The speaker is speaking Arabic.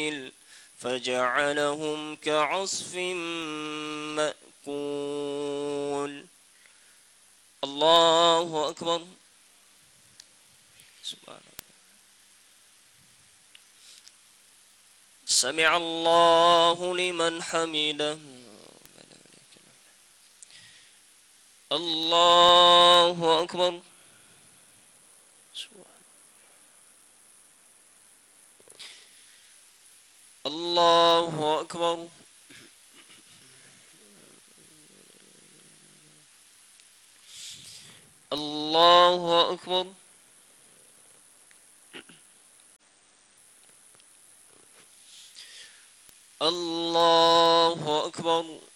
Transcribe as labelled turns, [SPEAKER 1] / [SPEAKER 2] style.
[SPEAKER 1] فجعلهم كعصف مأكول. الله أكبر. سبحان الله. سمع الله لمن حمده. الله أكبر. الله أكبر. الله أكبر. الله أكبر.